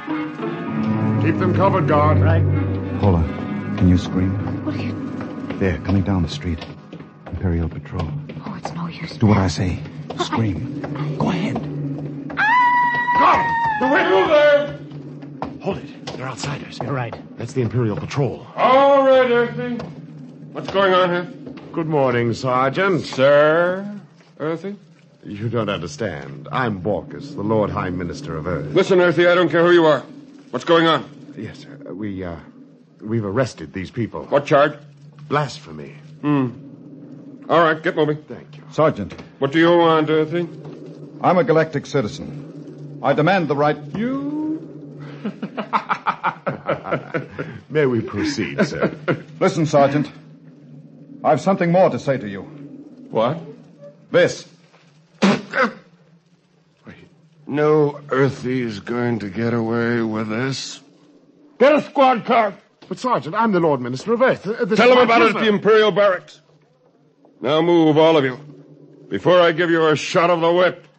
Keep them covered, guard. Right. Paula, can you scream? What are you... There, coming down the street. Imperial Patrol. Oh, it's no use. Do what I say. Scream. Go ahead. Guard! The window there! Hold it. They're outsiders. You're right. That's the Imperial Patrol. All right, Earthy. What's going on here? Good morning, Sergeant. Sir? Earthy? You don't understand. I'm Borkus, the Lord High Minister of Earth. Listen, Earthy, I don't care who you are. What's going on? Yes, sir. We've arrested these people. What charge? Blasphemy. All right, get moving. Thank you. Sergeant, What do you want, Earthy? I'm a galactic citizen. I demand the right... You? May we proceed, sir? Listen, Sergeant. I've something more to say to you. What? This. No Earthy's going to get away with this. Get a squad car. But, Sergeant, I'm the Lord Minister of Earth. Tell them about it at the Imperial Barracks. Now move, all of you, before I give you a shot of the whip.